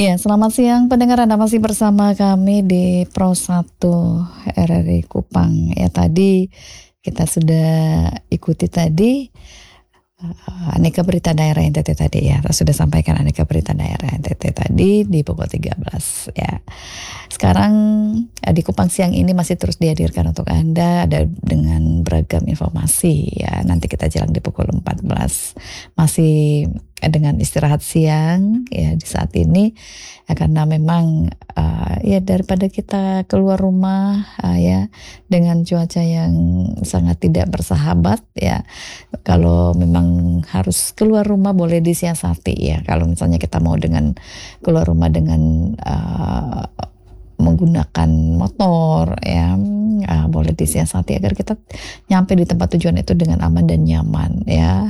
Iya, selamat siang pendengar, Anda masih bersama kami di Pro 1 RRI Kupang. Ya, tadi kita sudah ikuti tadi Aneka Berita Daerah NTT tadi ya. Kita sudah sampaikan Aneka Berita Daerah NTT tadi di pukul 13 ya. Sekarang di Kupang siang ini masih terus dihadirkan untuk Anda ada dengan beragam informasi ya. Nanti kita jalan di pukul 14 masih dengan istirahat siang ya di saat ini ya, karena memang ya daripada kita keluar rumah ya dengan cuaca yang sangat tidak bersahabat ya, kalau memang harus keluar rumah boleh disiasati ya. Kalau misalnya kita mau keluar rumah dengan menggunakan motor ya, boleh disiasati agar kita nyampe di tempat tujuan itu dengan aman dan nyaman ya.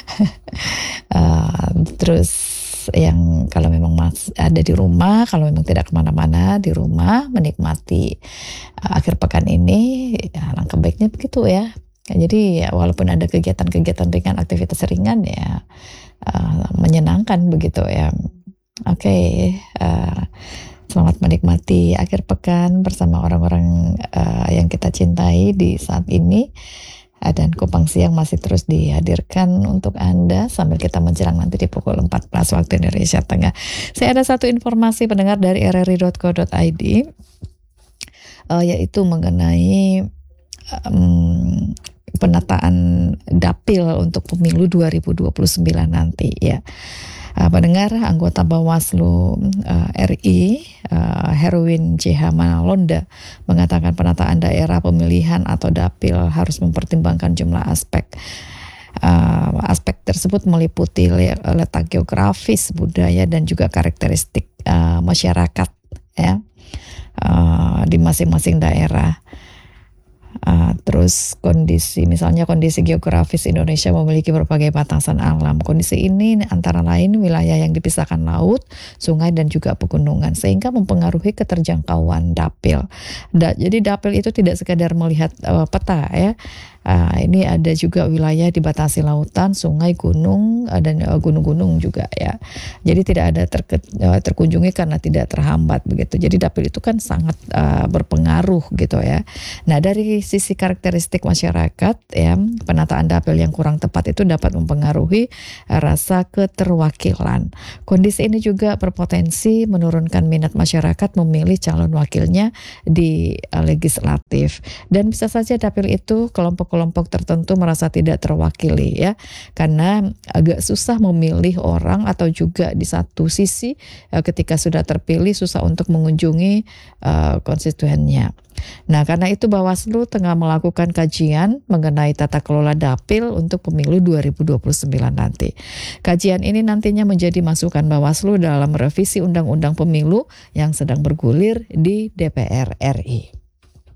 Terus yang kalau memang ada di rumah, kalau memang tidak kemana-mana, di rumah menikmati akhir pekan ini ya, langkah baiknya begitu ya. Jadi ya, walaupun ada kegiatan-kegiatan ringan, aktivitas ringan ya menyenangkan begitu ya. Oke, selamat menikmati akhir pekan bersama orang-orang yang kita cintai di saat ini. Dan Kupang Siang masih terus dihadirkan untuk Anda sambil kita menjelang nanti di pukul 14 waktu Indonesia Tengah. Saya ada satu informasi pendengar dari rri.co.id yaitu mengenai penataan dapil untuk pemilu 2029 nanti ya. Pendengar, anggota Bawaslu RI Herwin CH Manalonda mengatakan penataan daerah pemilihan atau dapil harus mempertimbangkan jumlah aspek. Aspek tersebut meliputi letak geografis, budaya dan juga karakteristik masyarakat ya di masing-masing daerah. Terus misalnya kondisi geografis Indonesia memiliki berbagai batasan alam. Kondisi ini antara lain wilayah yang dipisahkan laut, sungai dan juga pegunungan sehingga mempengaruhi keterjangkauan dapil. Jadi dapil itu tidak sekadar melihat peta ya. Ini ada juga wilayah dibatasi lautan, sungai, gunung dan gunung-gunung juga ya. Jadi tidak ada terkunjungi karena tidak terhambat begitu. Jadi dapil itu kan sangat berpengaruh gitu ya. Nah, dari sisi karakteristik masyarakat ya, penataan dapil yang kurang tepat itu dapat mempengaruhi rasa keterwakilan. Kondisi ini juga berpotensi menurunkan minat masyarakat memilih calon wakilnya di legislatif. Dan bisa saja dapil itu kelompok tertentu merasa tidak terwakili ya, karena agak susah memilih orang atau juga di satu sisi ketika sudah terpilih susah untuk mengunjungi konstituennya. Nah, karena itu Bawaslu tengah melakukan kajian mengenai tata kelola dapil untuk pemilu 2029 nanti. Kajian ini nantinya menjadi masukan Bawaslu dalam revisi Undang-Undang Pemilu yang sedang bergulir di DPR RI.